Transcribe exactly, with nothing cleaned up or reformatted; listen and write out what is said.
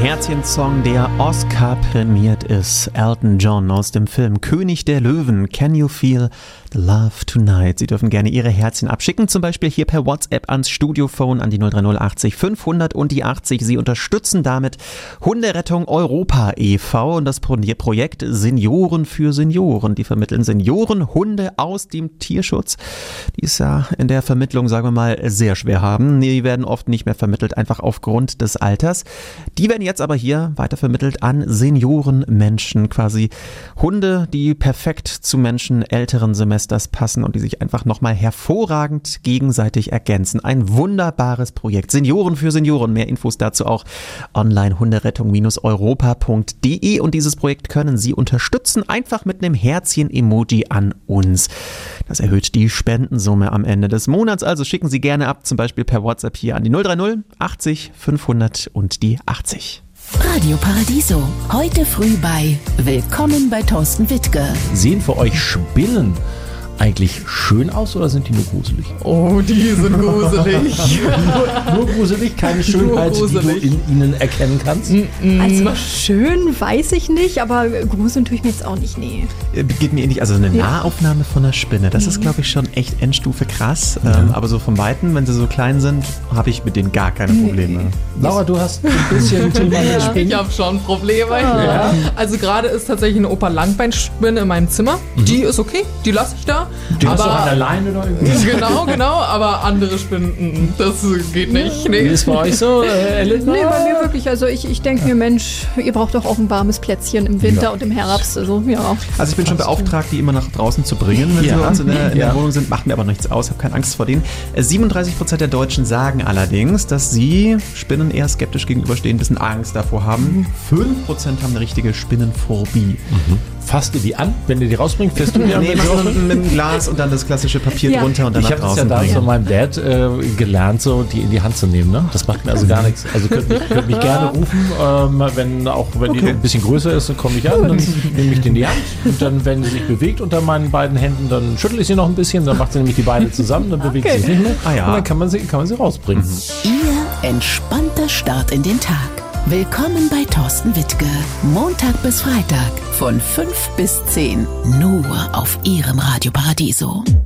Herzchensong, der Oscar prämiert ist. Elton John aus dem Film König der Löwen. Can you feel the love tonight? Sie dürfen gerne Ihre Herzchen abschicken, zum Beispiel hier per WhatsApp ans Studiophone an die null drei null achtzig fünfhundert und die achtzig. Sie unterstützen damit Hunderettung Europa e V und das Projekt Senioren für Senioren. Die vermitteln Seniorenhunde aus dem Tierschutz, die es ja in der Vermittlung, sagen wir mal, sehr schwer haben. Die werden oft nicht mehr vermittelt, einfach aufgrund des Alters. Die werden jetzt aber hier weitervermittelt an Seniorenmenschen, quasi Hunde, die perfekt zu Menschen älteren Semesters passen und die sich einfach nochmal hervorragend gegenseitig ergänzen. Ein wunderbares Projekt. Senioren für Senioren. Mehr Infos dazu auch online hunderettung Europa punkt de und dieses Projekt können Sie unterstützen, einfach mit einem Herzchen-Emoji an uns. Das erhöht die Spendensumme am Ende des Monats, also schicken Sie gerne ab, zum Beispiel per WhatsApp hier an die null drei null achtzig fünfhundert und die achtzig. Radio Paradiso, heute früh bei Willkommen bei Thorsten Wittke. Sehen für euch Spinnen eigentlich schön aus oder sind die nur gruselig? Oh, die sind gruselig. nur, nur gruselig, keine Schönheit, gruselig, die du in ihnen erkennen kannst? Mm-mm. Also schön weiß ich nicht, aber gruseln tue ich mir jetzt auch nicht, nee. Geht mir ähnlich, also eine ja. Nahaufnahme von einer Spinne, das mhm. ist glaube ich schon echt Endstufe krass, ja. ähm, aber so vom Weiten, wenn sie so klein sind, habe ich mit denen gar keine Probleme. Nee. Laura, du hast ein bisschen Thema mit Spinnen. Ich habe schon Probleme. Ja. Also gerade ist tatsächlich eine Opa-Langbeinspinne in meinem Zimmer, mhm. die ist okay, die lasse ich da. Die hast du an der Leine oder irgendwie? Genau, genau, aber andere Spinnen, das geht nicht. Nee. Wie ist bei euch so, äh, Elena? Nee, bei mir wirklich, also ich, ich denke mir, Mensch, ihr braucht doch auch ein warmes Plätzchen im Winter ja. und im Herbst, also ja. Also ich bin schon beauftragt, die immer nach draußen zu bringen, wenn ja. sie bei uns in der, in der ja. Wohnung sind, macht mir aber nichts aus, habe keine Angst vor denen. siebenunddreißig Prozent der Deutschen sagen allerdings, dass sie Spinnen eher skeptisch gegenüberstehen, ein bisschen Angst davor haben. fünf Prozent haben eine richtige Spinnenphobie. Mhm. Fasst ihr die an, wenn ihr die rausbringt? Fährst du die an? Nee, mit, mit dem Glas und dann das klassische Papier ja. drunter und dann ich nach draußen Ich habe das ja bringen. damals von meinem Dad äh, gelernt, so die in die Hand zu nehmen. Ne? Das macht mir also gar nichts. Also könnt mich, könnt mich gerne rufen, ähm, wenn auch wenn okay. die ein bisschen größer ist, dann komme ich an, dann nehme ich die in die Hand und dann, wenn sie sich bewegt unter meinen beiden Händen, dann schüttel ich sie noch ein bisschen, dann macht sie nämlich die Beine zusammen, dann bewegt okay. sie sich nicht mehr ah, ja. und dann kann man sie, kann man sie rausbringen. Mhm. Ihr entspannter Start in den Tag. Willkommen bei Thorsten Wittke. Montag bis Freitag von fünf bis zehn. Nur auf Ihrem Radio Paradiso.